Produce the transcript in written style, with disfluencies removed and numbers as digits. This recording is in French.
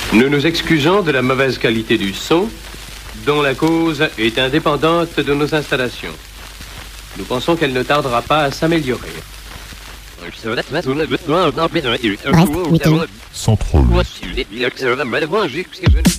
Nous nous excusons de la mauvaise qualité du son, dont la cause est indépendante de nos installations. Nous pensons qu'elle ne tardera pas à s'améliorer. Central.